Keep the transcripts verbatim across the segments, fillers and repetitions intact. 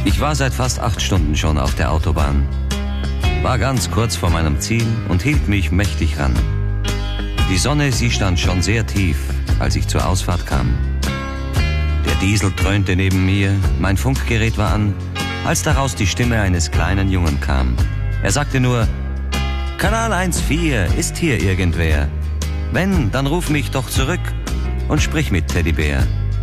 Ich war seit fast acht Stunden schon auf der Autobahn, war ganz kurz vor meinem Ziel und hielt mich mächtig ran. Die Sonne, sie stand schon sehr tief, als ich zur Ausfahrt kam. Der Diesel dröhnte neben mir, mein Funkgerät war an, als daraus die Stimme eines kleinen Jungen kam. Er sagte nur: Kanal eins vier, ist hier irgendwer? Wenn, dann ruf mich doch zurück und sprich mit Teddybär.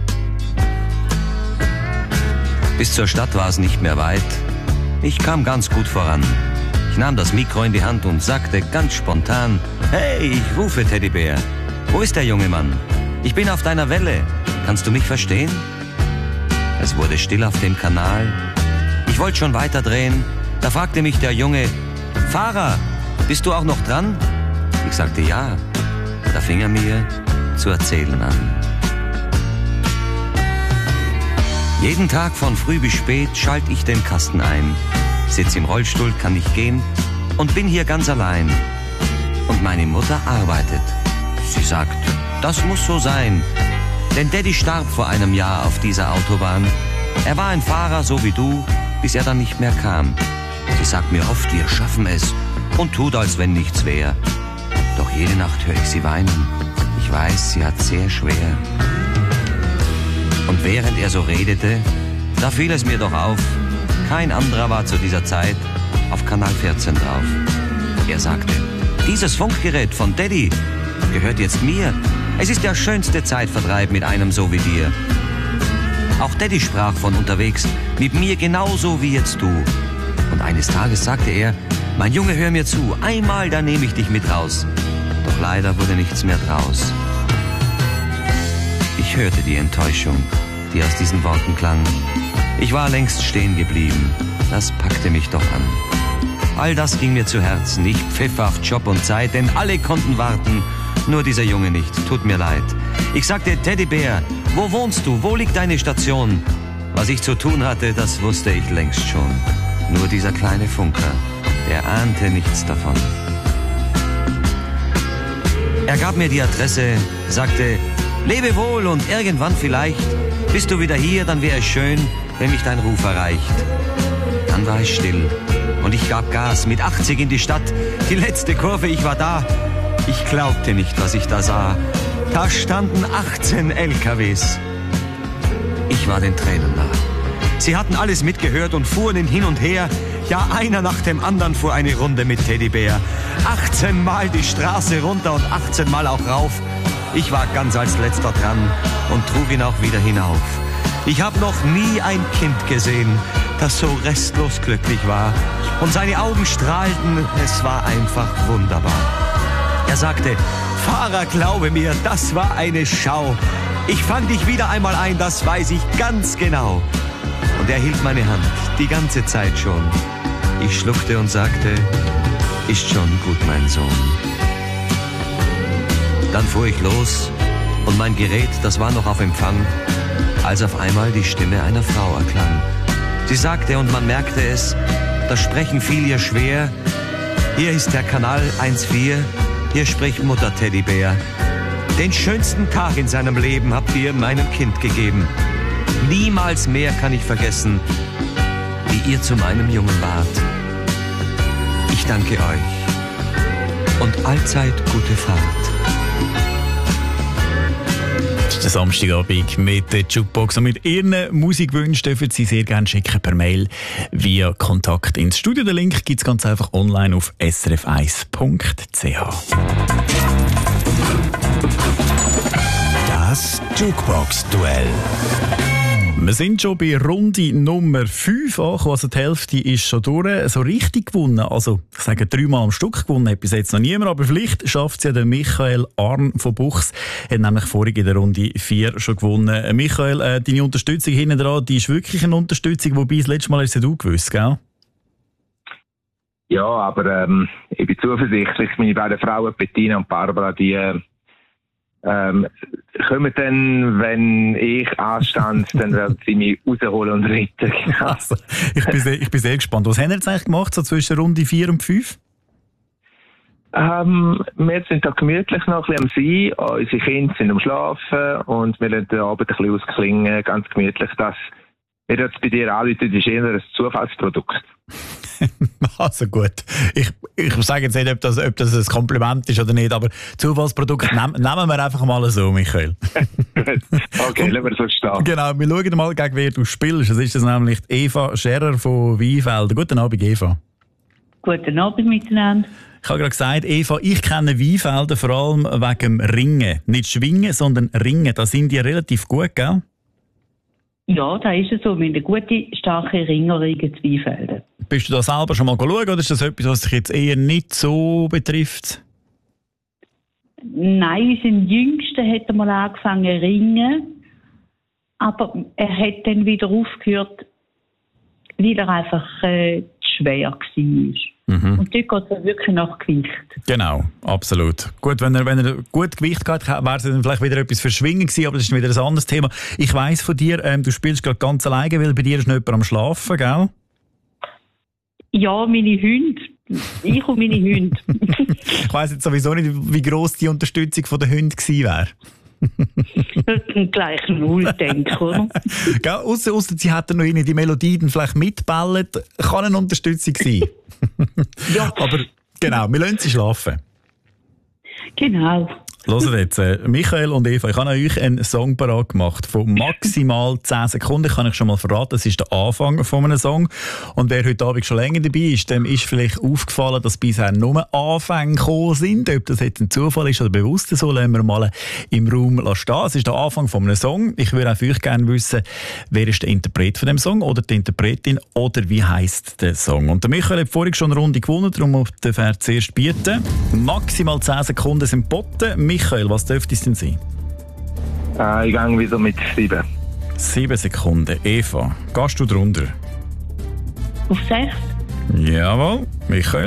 Bis zur Stadt war es nicht mehr weit. Ich kam ganz gut voran. Ich nahm das Mikro in die Hand und sagte ganz spontan: Hey, ich rufe Teddybär. Wo ist der junge Mann? Ich bin auf deiner Welle. Kannst du mich verstehen? Es wurde still auf dem Kanal. Ich wollte schon weiterdrehen. Da fragte mich der Junge: Fahrer, bist du auch noch dran? Ich sagte ja. Da fing er mir zu erzählen an. Jeden Tag von früh bis spät schalte ich den Kasten ein. Sitz im Rollstuhl, kann nicht gehen und bin hier ganz allein. Und meine Mutter arbeitet. Sie sagt, das muss so sein. Denn Daddy starb vor einem Jahr auf dieser Autobahn. Er war ein Fahrer, so wie du, bis er dann nicht mehr kam. Sie sagt mir oft, wir schaffen es und tut, als wenn nichts wär. Doch jede Nacht höre ich sie weinen. Ich weiß, sie hat sehr schwer. Und während er so redete, da fiel es mir doch auf, kein anderer war zu dieser Zeit auf Kanal vierzehn drauf. Er sagte, dieses Funkgerät von Daddy gehört jetzt mir. Es ist der schönste Zeitvertreib mit einem so wie dir. Auch Daddy sprach von unterwegs, mit mir genauso wie jetzt du. Und eines Tages sagte er, mein Junge, hör mir zu, einmal, da nehme ich dich mit raus. Doch leider wurde nichts mehr draus. Ich hörte die Enttäuschung, die aus diesen Worten klang. Ich war längst stehen geblieben, das packte mich doch an. All das ging mir zu Herzen, ich pfiff auf Job und Zeit, denn alle konnten warten, nur dieser Junge nicht, tut mir leid. Ich sagte, Teddybär, wo wohnst du, wo liegt deine Station? Was ich zu tun hatte, das wusste ich längst schon. Nur dieser kleine Funker, der ahnte nichts davon. Er gab mir die Adresse, sagte, lebe wohl und irgendwann vielleicht, bist du wieder hier, dann wäre es schön, wenn mich dein Ruf erreicht. Dann war ich still und ich gab Gas, mit achtzig in die Stadt, die letzte Kurve, ich war da. Ich glaubte nicht, was ich da sah. Da standen achtzehn L K Ws. Ich war den Tränen nah. Sie hatten alles mitgehört und fuhren ihn hin und her. Ja, einer nach dem anderen fuhr eine Runde mit Teddybär. achtzehn Mal die Straße runter und achtzehn Mal auch rauf. Ich war ganz als letzter dran und trug ihn auch wieder hinauf. Ich habe noch nie ein Kind gesehen, das so restlos glücklich war. Und seine Augen strahlten, es war einfach wunderbar. Er sagte, Fahrer, glaube mir, das war eine Schau. Ich fang dich wieder einmal ein, das weiß ich ganz genau. Und er hielt meine Hand, die ganze Zeit schon. Ich schluckte und sagte, ist schon gut, mein Sohn. Dann fuhr ich los und mein Gerät, das war noch auf Empfang, als auf einmal die Stimme einer Frau erklang. Sie sagte, und man merkte es, das Sprechen fiel ihr schwer, hier ist der Kanal eins vier, hier spricht Mutter Teddybär. Den schönsten Tag in seinem Leben habt ihr meinem Kind gegeben. Niemals mehr kann ich vergessen, wie ihr zu meinem Jungen wart. Ich danke euch und allzeit gute Fahrt. Das ist der Samstagabend mit der Jukebox. Und mit Ihren Musikwünschen dürfen Sie sehr gerne schicken per Mail via Kontakt ins Studio. Den Link gibt es ganz einfach online auf s r f eins punkt c h. Das Jukebox-Duell. Wir sind schon bei Runde Nummer fünf angekommen, also die Hälfte ist schon durch. So richtig gewonnen, also ich sage dreimal am Stück gewonnen, hat bis jetzt noch niemand, aber vielleicht schafft es ja der Michael Arn von Buchs, hat nämlich vorhin in der Runde vier schon gewonnen. Michael, äh, deine Unterstützung hinten dran, die ist wirklich eine Unterstützung, wobei das letzte Mal hast du gewusst, gell? Ja, aber ähm, ich bin zuversichtlich, meine beiden Frauen, Bettina und Barbara, die ähm, kommen dann, wenn ich anstand, dann werden sie mich rausholen und retten. Also, ich, bin sehr, ich bin sehr gespannt. Was haben wir jetzt eigentlich gemacht, so zwischen Runde vier und fünf? Ähm, wir sind da gemütlich noch ein bisschen am Sein, unsere Kinder sind am Schlafen und wir lassen den Abend ein bisschen ausklingen, ganz gemütlich, dass Mir jetzt bei dir anrufen, das ist eher ein Zufallsprodukt. Also gut. Ich, ich sage jetzt nicht, ob das, ob das ein Kompliment ist oder nicht, aber Zufallsprodukt nehm, nehmen wir einfach mal so, Michael. Okay, lassen wir so stehen. Genau, wir schauen mal, gegen wer du spielst. Das ist das nämlich Eva Scherer von Weinfelden. Guten Abend, Eva. Guten Abend miteinander. Ich habe gerade gesagt, Eva, ich kenne Weinfelden vor allem wegen dem Ringen. Nicht Schwingen, sondern Ringen. Da sind die relativ gut, gell? Ja, da ist es so. Wir haben eine gute, starke Ringerin in Weinfelden. Bist du da selber schon mal schauen oder ist das etwas, was dich jetzt eher nicht so betrifft? Nein, unser Jüngster hat mal angefangen zu ringen, aber er hat dann wieder aufgehört, weil er einfach äh, zu schwer war. Mhm. Und dort geht es wirklich nach Gewicht. Genau, absolut. Gut, wenn er, wenn er gut Gewicht hat, wäre es dann vielleicht wieder etwas für Schwingen gewesen, aber das ist wieder ein anderes Thema. Ich weiss von dir, ähm, du spielst gerade ganz alleine, weil bei dir ist noch jemand am Schlafen, gell? Ja, meine Hunde. Ich und meine Hunde. Ich weiss jetzt sowieso nicht, wie gross die Unterstützung der Hunde gewesen wäre. Gleich null, denke ich, oder? Ausser, ausser sie hätten noch die Melodie dann vielleicht mitballen, kann eine Unterstützung sein. Ja. Aber genau, wir lassen sie schlafen. Genau. Hört jetzt, äh, Michael und Eva, ich habe euch einen Song parat gemacht von maximal zehn Sekunden. Ich kann euch schon mal verraten, das ist der Anfang von einem Song. Und wer heute Abend schon länger dabei ist, dem ist vielleicht aufgefallen, dass bisher nur Anfänge gekommen sind. Ob das jetzt ein Zufall ist oder bewusst, so lassen wir mal im Raum stehen. Es ist der Anfang von einem Song. Ich würde auch für euch gerne wissen, wer ist der Interpret von dem Song oder die Interpretin oder wie heisst der Song. Und der Michael hat vorhin schon eine Runde gewonnen, darum darf er zuerst bieten. Maximal zehn Sekunden sind geboten. Michael, was dürfte es denn sein? Äh, ich gehe wieder mit sieben. Sieben Sekunden. Eva, gehst du drunter? Auf sechs? Jawohl. Michael?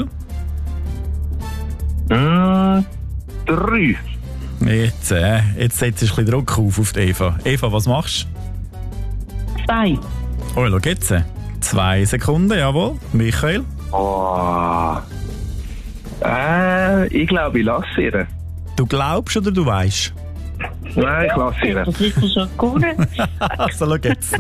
Äh, drei. Jetzt, äh, jetzt setzt du ein bisschen Druck auf auf die Eva. Eva, was machst du? Zwei. Oh, schau jetzt. Zwei Sekunden, jawohl. Michael? Oh. Äh, ich glaube, ich lasse ihr. Du glaubst oder du weißt? Nein, ich lasse ihr. Das ist schon gewonnen. Also, schau jetzt.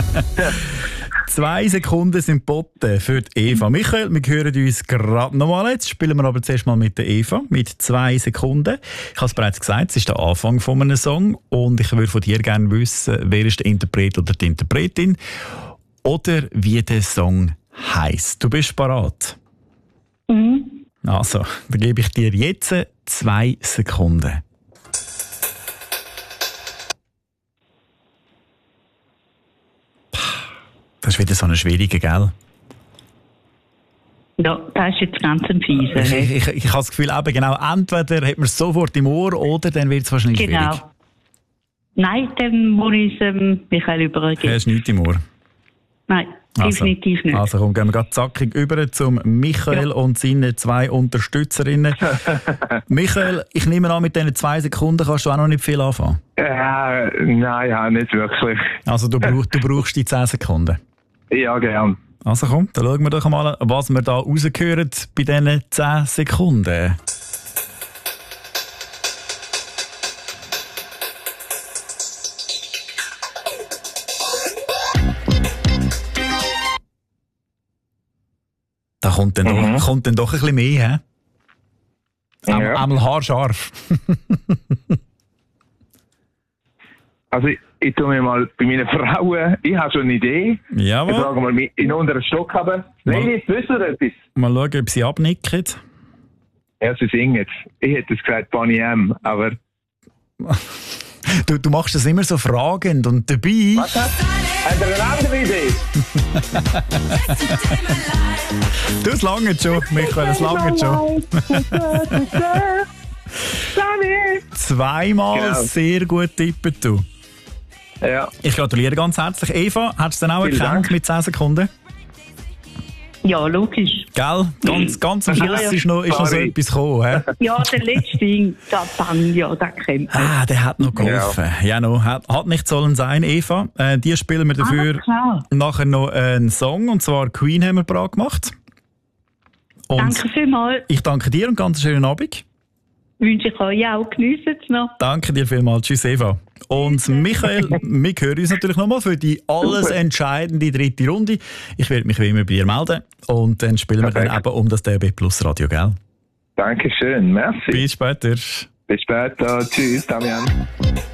Zwei Sekunden sind geboten für die Eva. Michael, wir hören uns gerade nochmal. Jetzt spielen wir aber zuerst mal mit der Eva, mit zwei Sekunden. Ich habe es bereits gesagt, es ist der Anfang von einem Song und ich würde von dir gerne wissen, wer ist der Interpret oder die Interpretin oder wie der Song heisst. Du bist bereit? Mhm. Also, dann gebe ich dir jetzt zwei Sekunden. Das ist wieder so eine schwierige, gell? Ja, das ist jetzt ganz ein Fieser. Ich, ich, ich, ich habe das Gefühl, eben genau, entweder hat man es sofort im Ohr oder dann wird es wahrscheinlich genau. schwierig. Nein, dann muss ich es ähm, Michael übergeben. Hast du nichts im Ohr? Nein, definitiv also, nicht. Also komm, gehen wir gerade zackig über zum Michael ja. und seinen zwei Unterstützerinnen. Michael, ich nehme an, mit diesen zwei Sekunden kannst du auch noch nicht viel anfangen. Äh, nein, ja, nicht wirklich. Also du, brauch, du brauchst die zehn Sekunden? Ja, gern. Also komm, dann schauen wir doch mal, was wir da rausgehören bei diesen zehn Sekunden. Da kommt dann, mhm. doch, kommt dann doch ein bisschen mehr, hä? Ja. Einmal haarscharf. Also ich, ich tue mir mal bei meinen Frauen, ich habe schon eine Idee. Jawohl. Ich frage mal in unteren Stock haben. Nein, nicht, wissen Sie etwas? Mal schauen, ob sie abnicken. Ja, sie singen. Ich hätte es gesagt Bonnie M, aber... Du, du machst das immer so fragend und dabei... Was hat? Habt ihr eine andere Idee? Du, es langt schon, Michael, es langt schon. Zweimal genau. Sehr gut tippen, du. Ja. Ich gratuliere ganz herzlich. Eva, hast du es dann auch Vielen erkannt Dank. mit zehn Sekunden? Ja, logisch. Gell? Ganz, ganz am Schluss ja, ja. ist noch, ist noch so etwas gekommen. He? Ja, der letzte Ding, der Bang, ja, der kennt man. Ah, der hat noch geholfen. Ja, ja no, hat, hat nicht sollen sein, Eva. Äh, die spielen wir dafür ah, nachher noch einen Song, und zwar Queen haben wir bereit gemacht. Und danke vielmals. Ich danke dir und ganz schönen Abend. wünsche ich euch auch. Geniessen es noch. Danke dir vielmals. Tschüss, Eva. Und Michael, wir hören uns natürlich nochmal für die alles entscheidende dritte Runde. Ich werde mich wie immer bei dir melden und dann spielen wir Perfekt. dann eben um das D A B Plus Radio, gell? Dankeschön, merci. Bis später. Bis später. Tschüss, Damian.